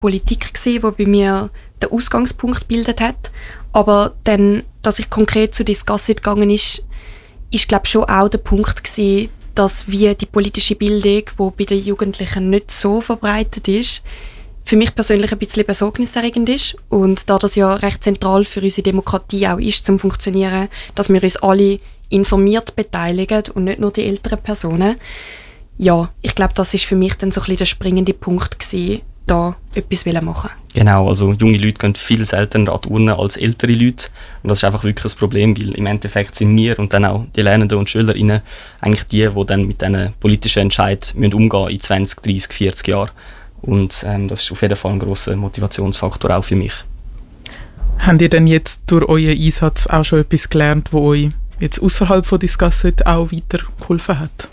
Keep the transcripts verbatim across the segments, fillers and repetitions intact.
Politik gewesen, wo bei mir den Ausgangspunkt gebildet hat. Aber dann, dass ich konkret zu Discussit gegangen ist, ist glaube schon auch der Punkt gewesen, dass wie die politische Bildung, die bei den Jugendlichen nicht so verbreitet ist, für mich persönlich ein bisschen besorgniserregend ist. Und da das ja recht zentral für unsere Demokratie auch ist, zum Funktionieren, dass wir uns alle informiert beteiligen und nicht nur die älteren Personen. Ja, ich glaube, das ist für mich dann so ein bisschen der springende Punkt gewesen, da etwas machen. Genau, also junge Leute gehen viel seltener an die Urne als ältere Leute. Und das ist einfach wirklich ein Problem, weil im Endeffekt sind wir und dann auch die Lernenden und SchülerInnen eigentlich die, die dann mit diesen politischen Entscheidungen umgehen in zwanzig, dreissig, vierzig Jahren. Und ähm, das ist auf jeden Fall ein grosser Motivationsfaktor auch für mich. Habt ihr denn jetzt durch euren Einsatz auch schon etwas gelernt, das euch jetzt außerhalb von Discussit auch weitergeholfen hat?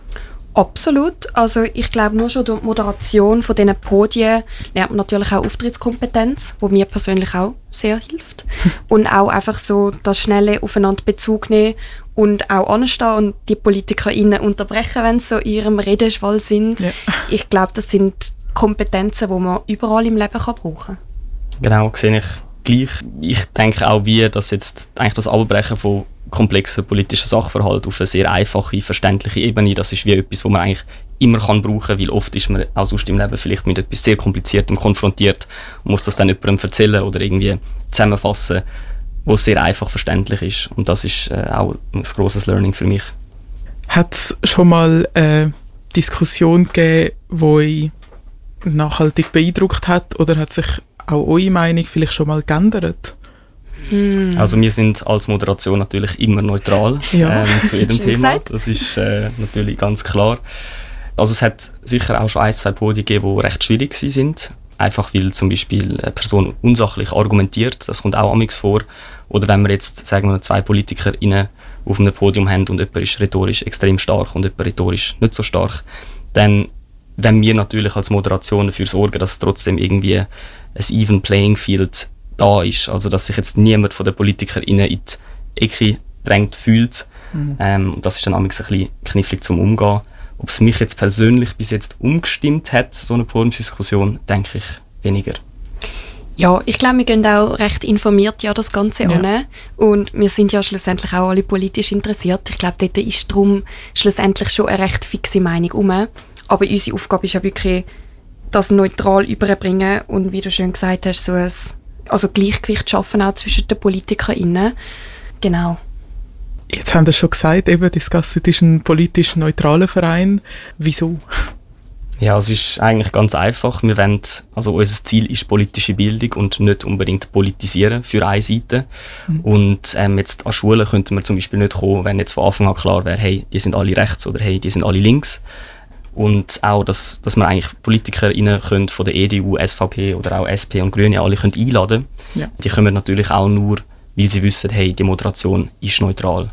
Absolut. Also ich glaube, nur schon durch die Moderation von diesen Podien lernt man natürlich auch Auftrittskompetenz, die mir persönlich auch sehr hilft. Und auch einfach so das schnelle aufeinander Bezug nehmen und auch anstehen und die PolitikerInnen unterbrechen, wenn sie so in ihrem Redeschwall sind. Ja. Ich glaube, das sind Kompetenzen, die man überall im Leben kann brauchen kann. Genau, sehe ich gleich. Ich denke auch, wie das jetzt eigentlich das Abbrechen von komplexen politischen Sachverhalten auf eine sehr einfache, verständliche Ebene, das ist wie etwas, was man eigentlich immer kann brauchen kann, weil oft ist man auch sonst im Leben vielleicht mit etwas sehr Kompliziertem konfrontiert und muss das dann jemandem erzählen oder irgendwie zusammenfassen, was sehr einfach verständlich ist. Und das ist äh, auch ein grosses Learning für mich. Hat es schon mal eine Diskussion gegeben, die euch nachhaltig beeindruckt hat, oder hat sich auch eure Meinung vielleicht schon mal geändert? Hm. Also wir sind als Moderation natürlich immer neutral ja. ähm, zu jedem Thema. Gesagt. Das ist äh, natürlich ganz klar. Also es hat sicher auch schon ein, zwei Podien gegeben, die recht schwierig sind. Einfach weil zum Beispiel eine Person unsachlich argumentiert, das kommt auch amigs vor. Oder wenn wir jetzt, sagen wir, zwei PolitikerInnen auf einem Podium haben und jemand ist rhetorisch extrem stark und jemand rhetorisch nicht so stark, dann wenn wir natürlich als Moderation dafür sorgen, dass trotzdem irgendwie ein even playing field da ist, also dass sich jetzt niemand von den PolitikerInnen in die Ecke drängt fühlt. Mhm. Ähm, das ist dann manchmal ein bisschen knifflig zum Umgehen. Ob es mich jetzt persönlich bis jetzt umgestimmt hat, so eine Podiumsdiskussion, denke ich weniger. Ja, ich glaube, wir gehen auch recht informiert ja das Ganze ja. an. Und wir sind ja schlussendlich auch alle politisch interessiert. Ich glaube, dort ist darum schlussendlich schon eine recht fixe Meinung herum. Aber unsere Aufgabe ist ja wirklich, das neutral überbringen und wie du schön gesagt hast, so ein also Gleichgewicht schaffen auch zwischen den PolitikerInnen. Genau. Jetzt haben Sie schon gesagt, eben, Discussit ist ein politisch neutraler Verein. Wieso? Ja, es ist eigentlich ganz einfach. Wir wollen, also unser Ziel ist politische Bildung und nicht unbedingt politisieren für eine Seite. Mhm. Und ähm, jetzt an Schulen könnten wir zum Beispiel nicht kommen, wenn jetzt von Anfang an klar wäre, hey, die sind alle rechts oder hey, die sind alle links. Und auch, dass, dass man eigentlich PolitikerInnen können von der E D U, S V P oder auch S P und Grüne alle können einladen können. Ja. Die kommen natürlich auch nur, weil sie wissen, hey, die Moderation ist neutral.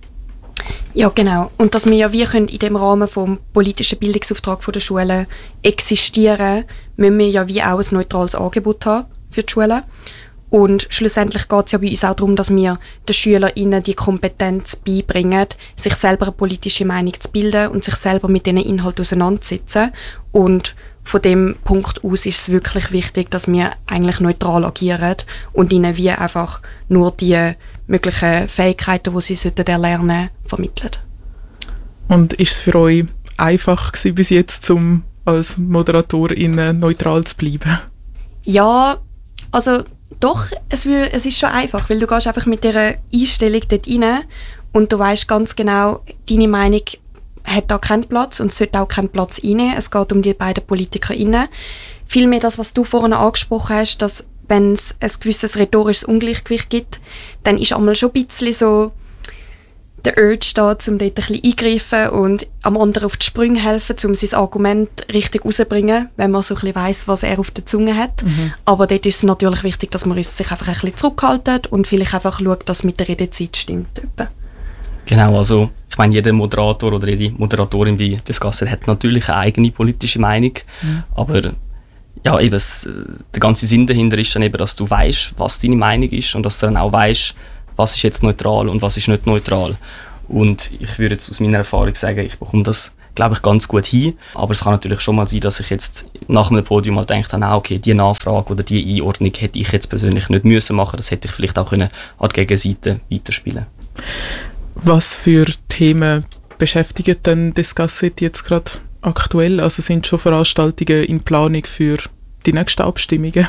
Ja, genau. Und dass wir ja wie können in dem Rahmen vom politischen Bildungsauftrag der Schulen existieren, müssen wir ja wie auch ein neutrales Angebot haben für die Schulen. Und schlussendlich geht es ja bei uns auch darum, dass wir den SchülerInnen die Kompetenz beibringen, sich selber eine politische Meinung zu bilden und sich selber mit diesen Inhalten auseinanderzusetzen. Und von dem Punkt aus ist es wirklich wichtig, dass wir eigentlich neutral agieren und ihnen wie einfach nur die möglichen Fähigkeiten, die sie erlernen sollten, vermitteln. Und ist es für euch einfach gewesen, bis jetzt, um als ModeratorInnen neutral zu bleiben? Ja, also doch, es, will, es ist schon einfach, weil du gehst einfach mit dieser Einstellung dort rein und du weißt ganz genau, deine Meinung hat da keinen Platz und sollte auch keinen Platz einnehmen. Es geht um die beiden PolitikerInnen. Vielmehr das, was du vorhin angesprochen hast, dass wenn es ein gewisses rhetorisches Ungleichgewicht gibt, dann ist einmal schon ein bisschen so der Urge da, um dort ein bisschen eingreifen und am anderen auf die Sprünge helfen, um sein Argument richtig rauszubringen, wenn man so ein bisschen weiss, was er auf der Zunge hat. Mhm. Aber dort ist es natürlich wichtig, dass man sich einfach ein bisschen zurückhalten und vielleicht einfach schaut, dass mit der Redezeit stimmt. Genau, also ich meine, jeder Moderator oder jede Moderatorin wie Discussit hat natürlich eine eigene politische Meinung, mhm. aber ja, eben, es, der ganze Sinn dahinter ist dann eben, dass du weißt, was deine Meinung ist und dass du dann auch weißt, was ist jetzt neutral und was ist nicht neutral. Und ich würde jetzt aus meiner Erfahrung sagen, ich bekomme das glaube ich, ganz gut hin. Aber es kann natürlich schon mal sein, dass ich jetzt nach einem Podium mal gedacht habe, okay, diese Nachfrage oder diese Einordnung hätte ich jetzt persönlich nicht müssen machen. Das hätte ich vielleicht auch können an die Gegenseite weiterspielen. Was für Themen beschäftigen denn Discuss-It jetzt gerade aktuell? Also sind schon Veranstaltungen in Planung für die nächsten Abstimmungen?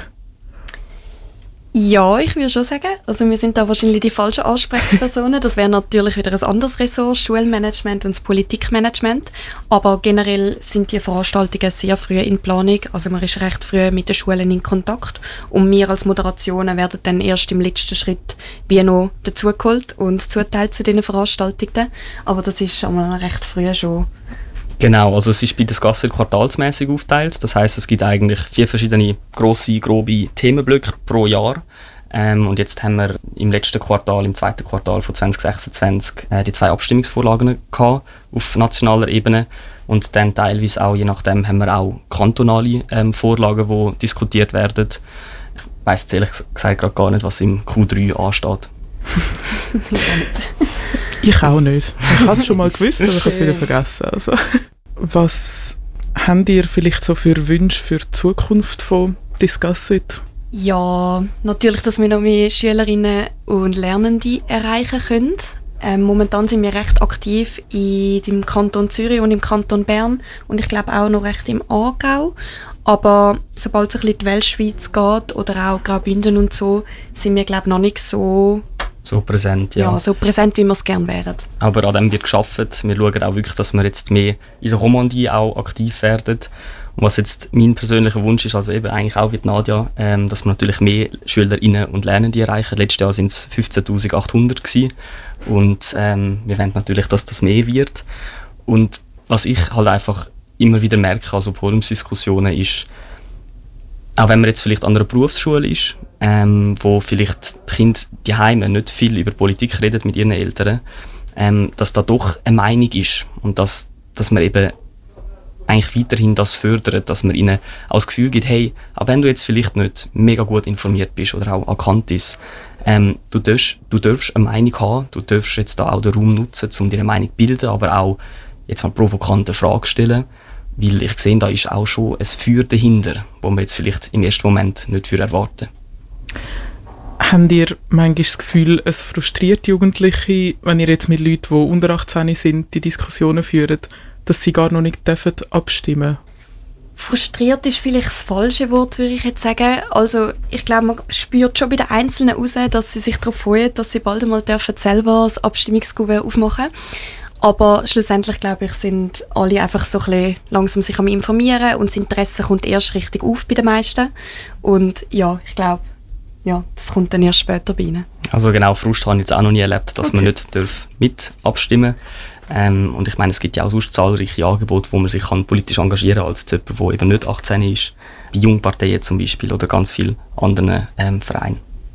Ja, ich würde schon sagen. Also wir sind da wahrscheinlich die falschen Ansprechpersonen. Das wäre natürlich wieder ein anderes Ressort, Schulmanagement und das Politikmanagement. Aber generell sind die Veranstaltungen sehr früh in Planung. Also man ist recht früh mit den Schulen in Kontakt. Und wir als Moderationen werden dann erst im letzten Schritt wie noch dazugeholt und zuteilt zu diesen Veranstaltungen. Aber das ist schon mal recht früh schon. Genau, also es ist bei Discuss It quartalsmäßig aufgeteilt. Das heisst, es gibt eigentlich vier verschiedene grosse, grobe Themenblöcke pro Jahr. Ähm, und jetzt haben wir im letzten Quartal, im zweiten Quartal von zwanzig sechsundzwanzig, äh, die zwei Abstimmungsvorlagen gehabt auf nationaler Ebene. Und dann teilweise auch, je nachdem, haben wir auch kantonale ähm, Vorlagen, die diskutiert werden. Ich weiss jetzt ehrlich gesagt gerade gar nicht, was im Q drei ansteht. Ich auch nicht. Ich habe es schon mal gewusst, aber ich habe es wieder vergessen. Also. Was habt ihr vielleicht so für Wünsche für die Zukunft von Discuss It? Ja, natürlich, dass wir noch mehr Schülerinnen und Lernende erreichen können. Ähm, momentan sind wir recht aktiv in dem Kanton Zürich und im Kanton Bern und ich glaube auch noch recht im Aargau. Aber sobald es ein bisschen die Weltschweiz geht oder auch Graubünden und so, sind wir glaube ich noch nicht so So präsent, ja. Ja, so präsent, wie wir es gerne wären. Aber an dem wird gearbeitet. Wir schauen auch wirklich, dass wir jetzt mehr in der Romandie auch aktiv werden. Und was jetzt mein persönlicher Wunsch ist, also eben eigentlich auch wie Nadja, ähm, dass wir natürlich mehr Schülerinnen und Lernende erreichen. Letztes Jahr waren es fünfzehntausendachthundert gewesen. Und ähm, wir wollen natürlich, dass das mehr wird. Und was ich halt einfach immer wieder merke, also Forumsdiskussionen ist, auch wenn man jetzt vielleicht an einer Berufsschule ist, ähm, wo vielleicht die Kinder die Heime nicht viel über Politik reden mit ihren Eltern, ähm, dass da doch eine Meinung ist und dass, dass man eben eigentlich weiterhin das fördert, dass man ihnen auch das Gefühl gibt, hey, auch wenn du jetzt vielleicht nicht mega gut informiert bist oder auch erkannt ist, ähm, du, darfst, du darfst eine Meinung haben, du darfst jetzt da auch den Raum nutzen, um deine Meinung zu bilden, aber auch jetzt mal provokante Fragen stellen. Weil ich sehe, da ist auch schon ein Feuer dahinter, das man jetzt vielleicht im ersten Moment nicht für erwarten. Habt ihr manchmal das Gefühl, es frustriert Jugendliche, wenn ihr jetzt mit Leuten, die unter achtzehn sind, die Diskussionen führt, dass sie gar noch nicht dürfen abstimmen? Frustriert ist vielleicht das falsche Wort, würde ich jetzt sagen. Also ich glaube, man spürt schon bei den Einzelnen raus, dass sie sich darauf freuen, dass sie bald einmal dürfen selber das Abstimmungskuvert aufmachen dürfen. Aber schlussendlich, glaube ich, sind alle einfach so ein bisschen langsam sich am Informieren und das Interesse kommt erst richtig auf bei den meisten. Und ja, ich glaube, ja, das kommt dann erst später bei ihnen. Also genau, Frust habe ich jetzt auch noch nie erlebt, dass okay. man nicht darf mit abstimmen darf. Ähm, und ich meine, es gibt ja auch sonst zahlreiche Angebote, wo man sich kann politisch engagieren kann, als jemand, der eben nicht achtzehn ist. Bei Jungparteien zum Beispiel oder ganz vielen anderen ähm, Vereinen.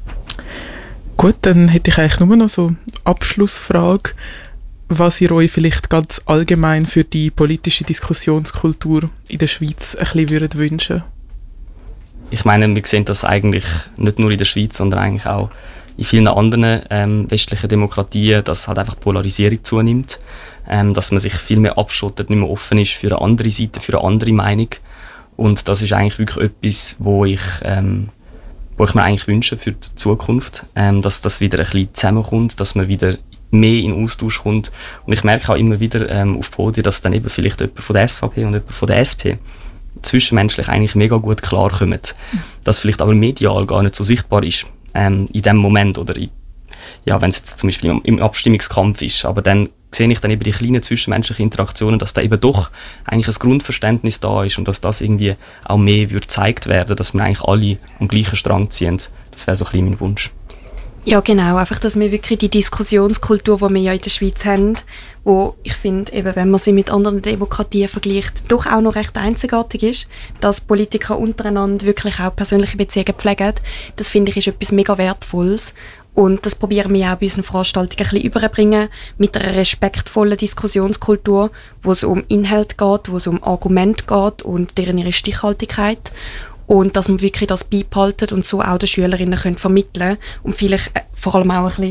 Gut, dann hätte ich eigentlich nur noch so eine Abschlussfrage, was ihr euch vielleicht ganz allgemein für die politische Diskussionskultur in der Schweiz ein bisschen würdet wünschen. Ich meine, wir sehen das eigentlich nicht nur in der Schweiz, sondern eigentlich auch in vielen anderen ähm, westlichen Demokratien, dass halt einfach die Polarisierung zunimmt, ähm, dass man sich viel mehr abschottet, nicht mehr offen ist für eine andere Seite, für eine andere Meinung. Und das ist eigentlich wirklich etwas, wo ich, ähm, wo ich mir eigentlich wünsche für die Zukunft, ähm, dass das wieder ein bisschen zusammenkommt, dass man wieder mehr in Austausch kommt. Und ich merke auch immer wieder ähm, auf Podien, dass dann eben vielleicht jemand von der S V P und jemand von der S P zwischenmenschlich eigentlich mega gut klarkommen. Das vielleicht aber medial gar nicht so sichtbar ist ähm, in dem Moment oder in, ja, wenn es jetzt zum Beispiel im, im Abstimmungskampf ist. Aber dann sehe ich dann eben die kleinen zwischenmenschlichen Interaktionen, dass da eben doch eigentlich ein Grundverständnis da ist und dass das irgendwie auch mehr würde gezeigt werden, dass wir eigentlich alle am gleichen Strang ziehen. Das wäre so ein bisschen mein Wunsch. Ja, genau. Einfach, dass wir wirklich die Diskussionskultur, die wir ja in der Schweiz haben, wo ich finde, eben, wenn man sie mit anderen Demokratien vergleicht, doch auch noch recht einzigartig ist, dass Politiker untereinander wirklich auch persönliche Beziehungen pflegen. Das finde ich ist etwas mega Wertvolles. Und das probieren wir auch bei unseren Veranstaltungen ein bisschen überbringen, mit einer respektvollen Diskussionskultur, wo es um Inhalt geht, wo es um Argumente geht und deren ihre Stichhaltigkeit. Und dass man wirklich das beibehalten und so auch den Schülerinnen können vermitteln und vielleicht vor allem auch ein bisschen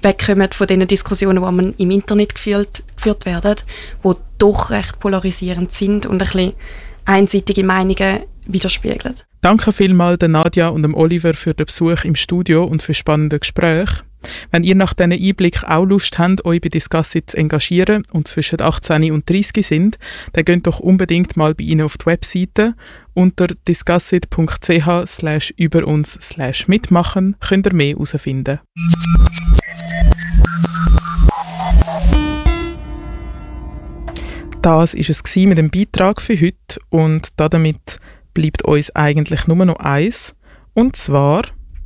wegkommen von den Diskussionen, die man im Internet geführt, geführt werden, die doch recht polarisierend sind und ein bisschen einseitige Meinungen widerspiegeln. Danke vielmals der Nadja und dem Oliver für den Besuch im Studio und für spannende Gespräche. Wenn ihr nach diesen Einblick auch Lust habt, euch bei Discassit zu engagieren und zwischen achtzehn und dreißig sind, dann geht doch unbedingt mal bei ihnen auf die Webseite. Unter discassit.ch slash über uns slash mitmachen könnt ihr mehr herausfinden. Das war es mit dem Beitrag für heute und damit bleibt uns eigentlich nur noch eins, und zwar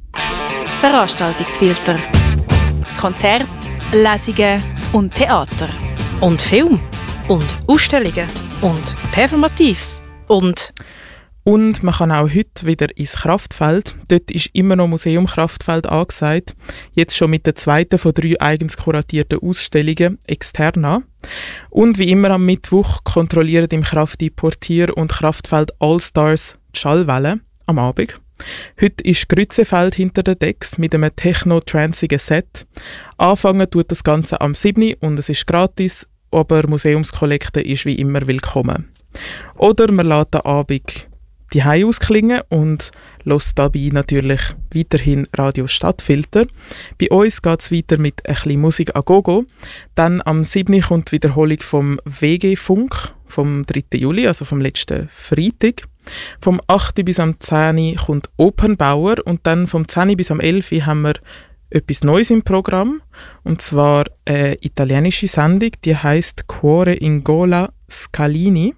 Veranstaltungsfilter. Konzerte, Lesungen und Theater. Und Film. Und Ausstellungen. Und Performatives. Und... Und man kann auch heute wieder ins Kraftfeld. Dort ist immer noch Museum Kraftfeld angesagt. Jetzt schon mit der zweiten von drei eigens kuratierten Ausstellungen, Externa. Und wie immer am Mittwoch kontrollieren im Krafti Portier und Kraftfeld Allstars die Schallwellen am Abend. Heute ist Grützefeld hinter den Decks mit einem techno-transigen Set. Anfangen tut das Ganze am siebten und es ist gratis, aber Museumskollekte ist wie immer willkommen. Oder man lässt den Abend die Hause ausklingen und hört dabei natürlich weiterhin Radio Stadtfilter. Bei uns geht es weiter mit ein bisschen Musik a Gogo. Dann am siebten kommt die Wiederholung vom W G-Funk vom dritten Juli, also vom letzten Freitag. Vom achten bis am zehnten kommt Opernbauer und dann vom zehnten bis am elften haben wir etwas Neues im Programm. Und zwar eine italienische Sendung, die heisst Cuore in Gola Scalini.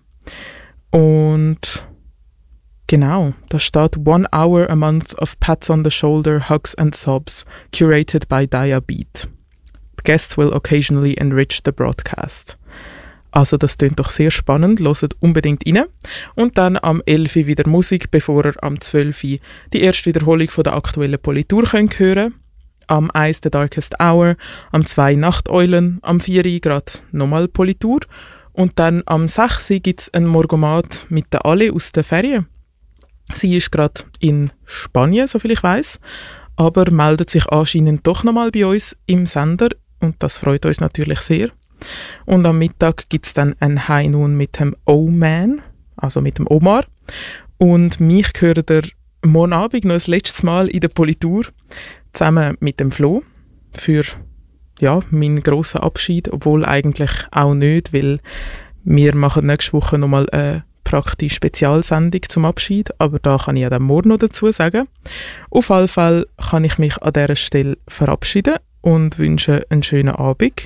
Und genau, da steht One Hour a Month of Pats on the Shoulder, Hugs and Sobs, curated by Dia Beat. The guests will occasionally enrich the broadcast. Also das klingt doch sehr spannend, hört unbedingt rein. Und dann am elften wieder Musik, bevor ihr am zwölften die erste Wiederholung von der aktuellen Politur könnt hören. Am eins The Darkest Hour, am zwei Nachteulen, am vier gerade nochmal Politur. Und dann am sechsten gibt es ein Morgomat mit der Ale aus der Ferien. Sie ist gerade in Spanien, soviel ich weiss, aber meldet sich anscheinend doch nochmal bei uns im Sender und das freut uns natürlich sehr. Und am Mittag gibt es dann ein High Noon mit dem O-Man, also mit dem Omar. Und mich hört er morgen Abend noch das letzte Mal in der Politur zusammen mit dem Flo für ja, meinen grossen Abschied, obwohl eigentlich auch nicht, weil wir machen nächste Woche nochmal eine praktisch Spezialsendung zum Abschied, aber da kann ich ja dann morgen noch dazu sagen. Auf jeden Fall kann ich mich an dieser Stelle verabschieden und wünsche einen schönen Abend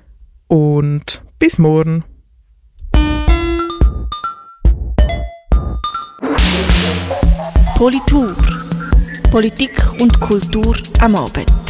und bis morgen. Politur. Politik und Kultur am Abend.